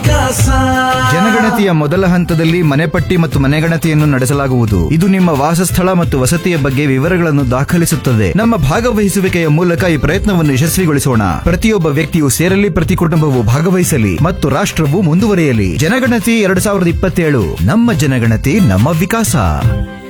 ವಿಕಾಸ. ಜನಗಣತಿಯ ಮೊದಲ ಹಂತದಲ್ಲಿ ಮನೆಪಟ್ಟಿ ಮತ್ತು ಮನೆಗಣತಿಯನ್ನು ನಡೆಸಲಾಗುವುದು. ಇದು ನಿಮ್ಮ ವಾಸಸ್ಥಳ ಮತ್ತು ವಸತಿಯ ಬಗ್ಗೆ ವಿವರಗಳನ್ನು ದಾಖಲಿಸುತ್ತದೆ. ನಮ್ಮ ಭಾಗವಹಿಸುವಿಕೆಯ ಮೂಲಕ ಈ ಪ್ರಯತ್ನವನ್ನು ಯಶಸ್ವಿಗೊಳಿಸೋಣ. ಪ್ರತಿಯೊಬ್ಬ ವ್ಯಕ್ತಿಯು ಸೇರಲಿ, ಪ್ರತಿ ಕುಟುಂಬವು ಭಾಗವಹಿಸಲಿ ಮತ್ತು ರಾಷ್ಟ್ರವು ಮುಂದುವರಿಯಲಿ. ಜನಗಣತಿ 2027, ನಮ್ಮ ಜನಗಣತಿ ನಮ್ಮ ವಿಕಾಸ.